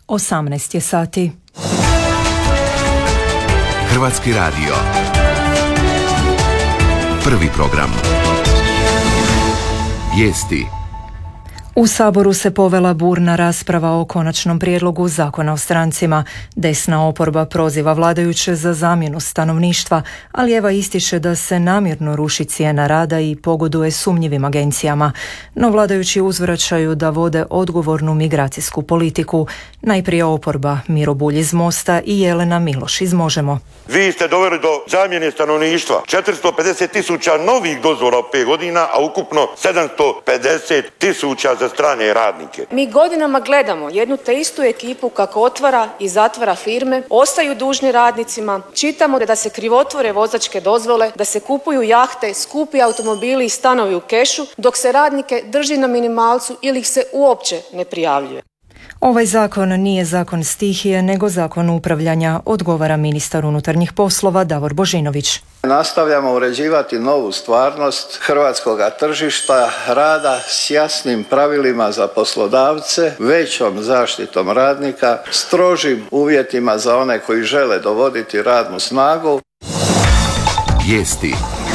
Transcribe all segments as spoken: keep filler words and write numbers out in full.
osamnaest je sati. Hrvatski radio. Prvi program. Vijesti. U Saboru se povela burna rasprava o konačnom prijedlogu zakona o strancima. Desna oporba proziva vladajuće za zamjenu stanovništva, a lijeva ističe da se namjerno ruši cijena rada i pogoduje sumnjivim agencijama. No vladajući uzvraćaju da vode odgovornu migracijsku politiku. Najprije oporba, Miro Bulj iz Mosta i Jelena Miloš iz Možemo. Vi ste doveli do zamjene stanovništva. četiristo pedeset tisuća novih dozvola u pet godina, a ukupno sedamsto pedeset tisuća za strane radnike. Mi godinama gledamo jednu te istu ekipu kako otvara i zatvara firme, ostaju dužni radnicima, čitamo da se krivotvore vozačke dozvole, da se kupuju jahte, skupi automobili i stanovi u kešu, dok se radnike drži na minimalcu ili ih se uopće ne prijavljuje. Ovaj zakon nije zakon stihije, nego zakon upravljanja, odgovara ministar unutarnjih poslova Davor Božinović. Nastavljamo uređivati novu stvarnost hrvatskog tržišta rada s jasnim pravilima za poslodavce, većom zaštitom radnika, strožim uvjetima za one koji žele dovoditi radnu snagu. Vijesti.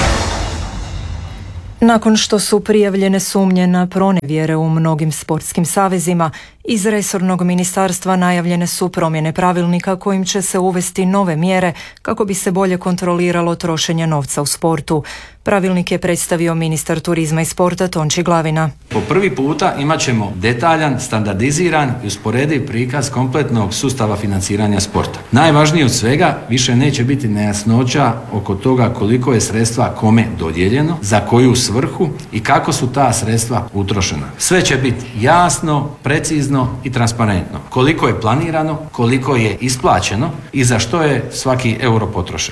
Nakon što su prijavljene sumnje na pronevjere u mnogim sportskim savezima, iz resornog ministarstva najavljene su promjene pravilnika kojim će se uvesti nove mjere kako bi se bolje kontroliralo trošenje novca u sportu. Pravilnik je predstavio ministar turizma i sporta Tonči Glavina. Po prvi puta imat ćemo detaljan, standardiziran i usporediv prikaz kompletnog sustava financiranja sporta. Najvažnije od svega, više neće biti nejasnoća oko toga koliko je sredstva kome dodijeljeno, za koju svrhu i kako su ta sredstva utrošena. Sve će biti jasno, precizno i transparentno. Koliko je planirano, koliko je isplaćeno i za što je svaki euro potrošen.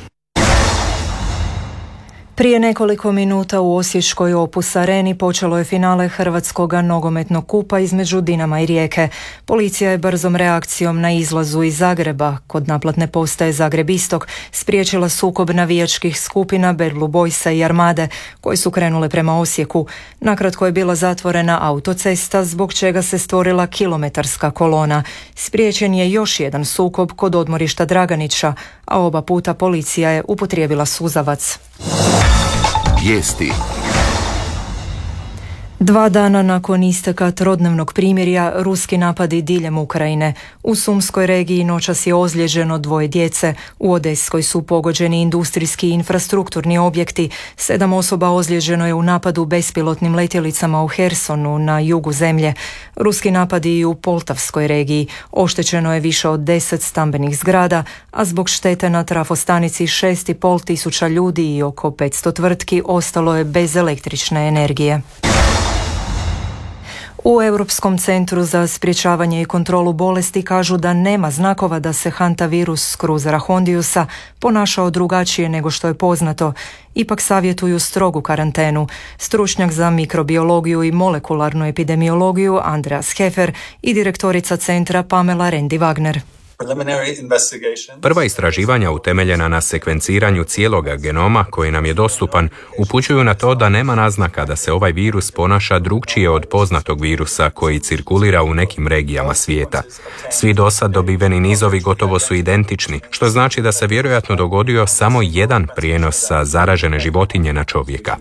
Prije nekoliko minuta u osječkoj Opus Areni počelo je finale Hrvatskog nogometnog kupa između Dinama i Rijeke. Policija je brzom reakcijom na izlazu iz Zagreba, kod naplatne postaje Zagreb Istok, spriječila sukob navijačkih skupina Bad Blue Boysa i Armade, koji su krenule prema Osijeku. Nakratko je bila zatvorena autocesta, zbog čega se stvorila kilometarska kolona. Spriječen je još jedan sukob kod odmorišta Draganića, a oba puta policija je upotrijebila suzavac. Vijesti. Dva dana nakon isteka trodnevnog primirja, ruski napadi diljem Ukrajine. U Sumskoj regiji noćas je ozlijeđeno dvoje djece, u Odeskoj su pogođeni industrijski i infrastrukturni objekti, sedam osoba ozlijeđeno je u napadu bespilotnim letjelicama u Hersonu na jugu zemlje. Ruski napadi i u Poltavskoj regiji, oštećeno je više od deset stambenih zgrada, a zbog štete na trafostanici šest i pol tisuća ljudi i oko petsto tvrtki ostalo je bez električne energije. U Europskom centru za sprječavanje i kontrolu bolesti kažu da nema znakova da se hantavirus kruzera hondiusa ponašao drugačije nego što je poznato. Ipak savjetuju strogu karantenu. Stručnjak za mikrobiologiju i molekularnu epidemiologiju Andreas Hefer i direktorica centra Pamela Rendi-Wagner. Prva istraživanja utemeljena na sekvenciranju cijeloga genoma koji nam je dostupan upućuju na to da nema naznaka da se ovaj virus ponaša drukčije od poznatog virusa koji cirkulira u nekim regijama svijeta. Svi dosad dobiveni nizovi gotovo su identični, što znači da se vjerojatno dogodio samo jedan prijenos sa zaražene životinje na čovjeka.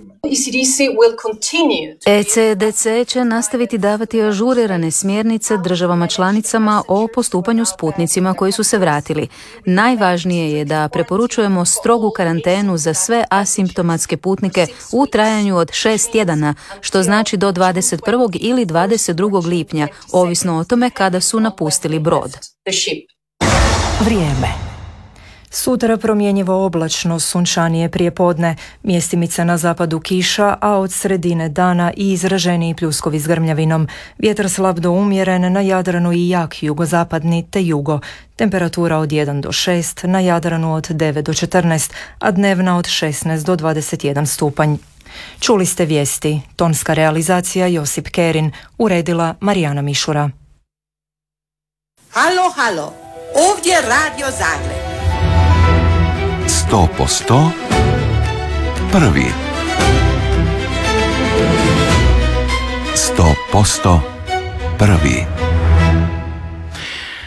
E C D C će nastaviti davati ažurirane smjernice državama članicama o postupanju s putnicima koji su se vratili. Najvažnije je da preporučujemo strogu karantenu za sve asimptomatske putnike u trajanju od šest tjedana, što znači do dvadeset prvog ili dvadeset drugog lipnja, ovisno o tome kada su napustili brod. Vrijeme. Sutra promjenjivo oblačno, sunčanije prijepodne, mjestimice na zapadu kiša, a od sredine dana i izraženiji pljuskovi s grmljavinom. Vjetar slab do umjeren, na Jadranu i jak jugozapadni te jugo. Temperatura od jedan do šest, na Jadranu od devet do četrnaest, a dnevna od šesnaest do dvadeset jedan stupanj. Čuli ste vijesti. Tonska realizacija Josip Kerin, uredila Marijana Mišura. Halo, halo, ovdje Radio Zagreb. Sto posto prvi. Sto posto prvi.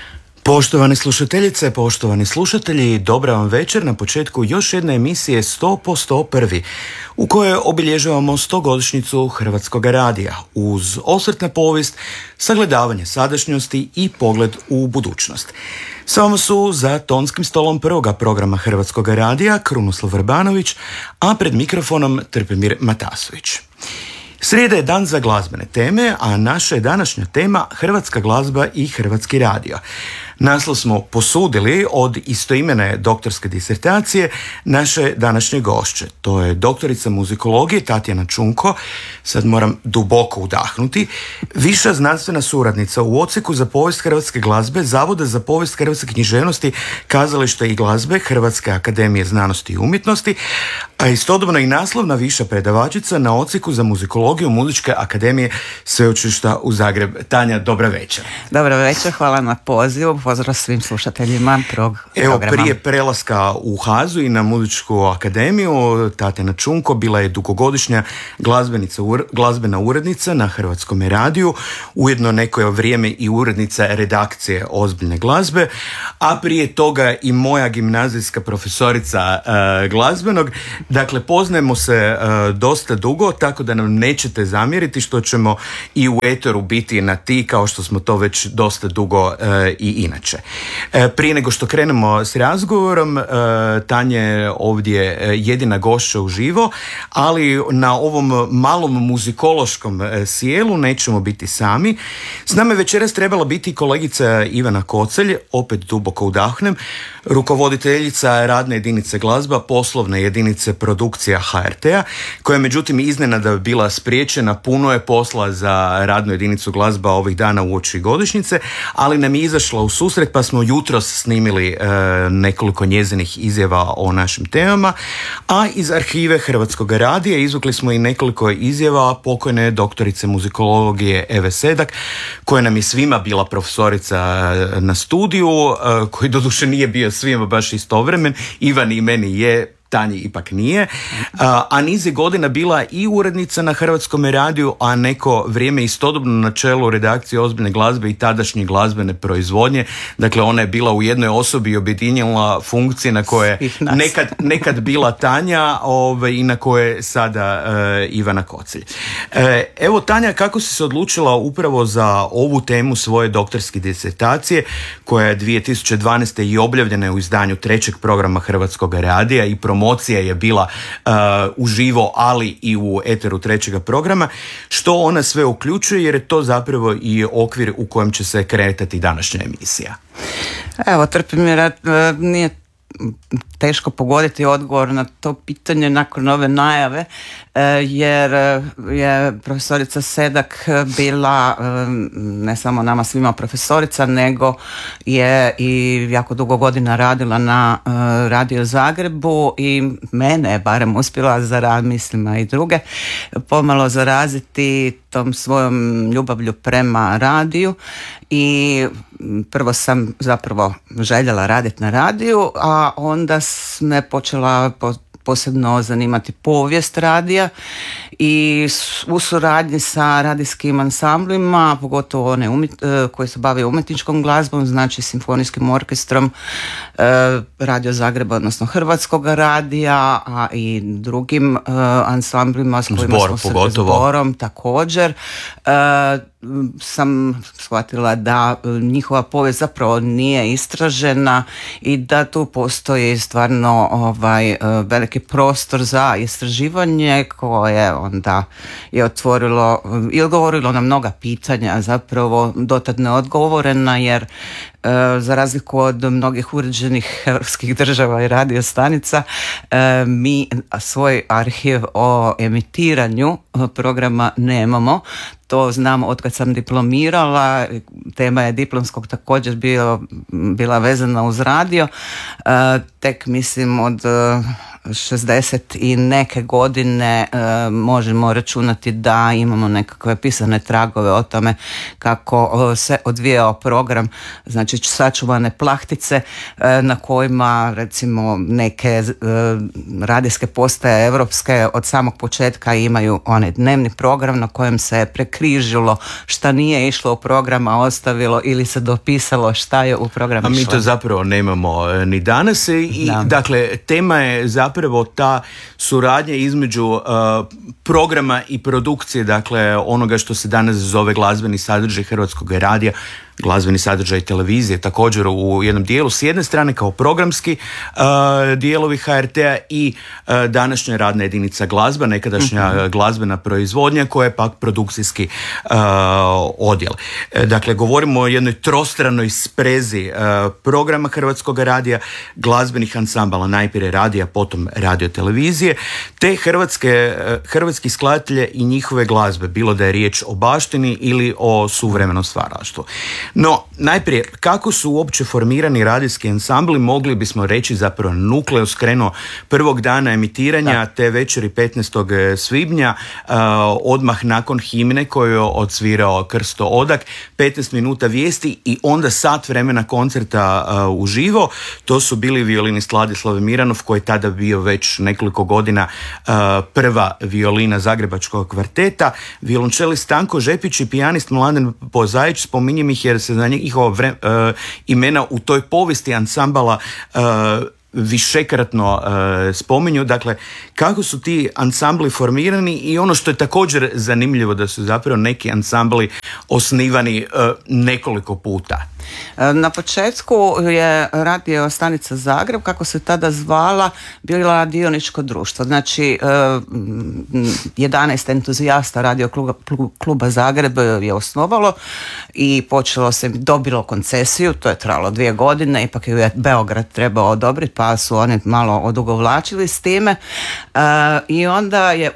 Poštovane slušateljice, poštovani slušatelji, dobra vam večer na početku još jedne emisije sto po sto prvi u kojoj obilježavamo stogodišnjicu Hrvatskog radija uz osvrt na povijest, sagledavanje sadašnjosti i pogled u budućnost. S vama su za tonskim stolom prvoga programa Hrvatskog radija Krunoslav Vrbanović, a pred mikrofonom Trpimir Matasović. Srijeda je dan za glazbene teme, a naša je današnja tema hrvatska glazba i hrvatski radio. Naslov smo posudili od istoimene doktorske disertacije naše današnje gošće. To je doktorica muzikologije Tatjana Čunko, sad moram duboko udahnuti, viša znanstvena suradnica u Odsjeku za povijest hrvatske glazbe Zavoda za povijest hrvatske književnosti, kazališta i glazbe Hrvatske akademije znanosti i umjetnosti, a istodobno i naslovna viša predavačica na Odsjeku za muzikologiju Muzičke akademije Sveučilišta u Zagreb. Tanja, dobra večer. Dobra večer, hvala na pozivu. Pozdrav svim slušateljima prog Evo, programa. Prije prelaska u Hazu i na Muzičku akademiju, Tatjana Čunko bila je dugogodišnja glazbenica, glazbena urednica na Hrvatskom radiju, ujedno neko vrijeme i urednica redakcije Ozbiljne glazbe, a prije toga i moja gimnazijska profesorica uh, glazbenog. Dakle, poznajemo se uh, dosta dugo, tako da nam nećete zamjeriti što ćemo i u eteru biti na ti, kao što smo to već dosta dugo uh, i inače. Prije nego što krenemo s razgovorom, Tanja je ovdje jedina gošća uživo, ali na ovom malom muzikološkom sjelu nećemo biti sami. S nama je večeras trebala biti kolegica Ivana Kocelj, opet duboko udahnem, rukovoditeljica radne jedinice glazba, poslovne jedinice produkcija H R T-a, koja je međutim iznenada bila spriječena, puno je posla za radnu jedinicu glazba ovih dana uoči godišnjice, ali nam je izašla u susret pa smo jutros snimili e, nekoliko njezinih izjava o našim temama, a iz arhive Hrvatskog radija izvukli smo i nekoliko izjava pokojne doktorice muzikologije Eve Sedak, koja nam je svima bila profesorica na studiju, e, koji doduše nije bio svima baš istovremen, Ivan i meni je, Tanji ipak nije, a, a niz je godina bila i urednica na Hrvatskom radiju, a neko vrijeme istodobno na čelu redakcije Ozbiljne glazbe i tadašnje glazbene proizvodnje. Dakle, ona je bila u jednoj osobi objedinjena funkcije na koje nekad, nekad bila Tanja ove, i na koje je sada e, Ivana Kocelj. E, evo, Tanja, kako si se odlučila upravo za ovu temu svoje doktorske disertacije, koja je dvije tisuće dvanaeste i objavljena u izdanju trećeg programa Hrvatskog radija i promocija je bila uh, uživo, ali i u eteru trećega programa. Što ona sve uključuje, jer je to zapravo i okvir u kojem će se kretati današnja emisija. Evo, Trpimir, nije teško pogoditi odgovor na to pitanje nakon ove najave, jer je profesorica Sedak bila ne samo nama svima profesorica, nego je i jako dugo godina radila na Radio Zagrebu i mene je barem uspjela zaraziti, mislim, a i druge, pomalo zaraziti tom svojom ljubavlju prema radiju. I prvo sam zapravo željela raditi na radiju, a onda me počela posebno zanimati povijest radija i u suradnji sa radijskim ansamblima, pogotovo one umjet, koji se bave umjetničkom glazbom, znači simfonijskim orkestrom Radio Zagreba, odnosno Hrvatskog radija, a i drugim ansamblima s kojima Zbor, smo se pogotovo. Zborom također. Sam shvatila da njihova povijest zapravo nije istražena i da tu postoji stvarno ovaj veliki prostor za istraživanje koje onda je otvorilo i odgovorilo na mnoga pitanja, zapravo dotad neodgovorena, jer za razliku od mnogih uređenih europskih država i radiostanica, mi svoj arhiv o emitiranju programa nemamo. To znam od kad sam diplomirala, tema je diplomskog također bio, bila vezana uz radio, tek mislim od šezdeset i neke godine e, možemo računati da imamo nekakve pisane tragove o tome kako se odvijao program, znači sačuvane plahtice e, na kojima recimo neke e, radijske postaje europske od samog početka imaju onaj dnevni program na kojem se prekrižilo šta nije išlo u program, a ostalo ostavilo ili se dopisalo šta je u programu A mi išlo? to zapravo nemamo ni danas i Da. dakle tema je zapravo ta suradnja između uh, programa i produkcije, dakle onoga što se danas zove glazbeni sadržaj Hrvatskog radija, glazbeni sadržaj televizije također u jednom dijelu, s jedne strane kao programski uh, dijelovi ha er te-a i uh, današnja radna jedinica glazba, nekadašnja mm-hmm. glazbena proizvodnja koja je pak produkcijski uh, odjel. E, dakle, govorimo o jednoj trostranoj sprezi uh, programa Hrvatskog radija, glazbenih ansambala, najprije radija, potom radio televizije, te hrvatske, uh, hrvatski skladatelje i njihove glazbe, bilo da je riječ o baštini ili o suvremenom stvaralaštvu. No, najprije, kako su uopće formirani radijski ansambli, mogli bismo reći zapravo nukleus krenuo prvog dana emitiranja da. te večeri petnaestog svibnja, uh, odmah nakon himne koju je odsvirao Krsto Odak, petnaest minuta vijesti i onda sat vremena koncerta uh, uživo. To su bili violinist Ladislav Miranov, koji je tada bio već nekoliko godina uh, prva violina Zagrebačkog kvarteta, violončelist Stanko Žepić i pijanist Mladen Pozajić, spominjem ih jer se za njihova vre, uh, imena u toj povijesti ansambala uh, višekratno uh, spominju. Dakle, kako su ti ansambli formirani i ono što je također zanimljivo da su zapravo neki ansambli osnivani uh, nekoliko puta. Na početku je radio stanica Zagreb, kako se tada zvala, bila dioničko društvo. Znači, jedanaest entuzijasta radio kluba, kluba Zagreb je osnovalo i počelo se, dobilo koncesiju, to je trajalo dvije godine, ipak je Beograd trebao odobriti, pa su oni malo odugovlačili s time. I onda je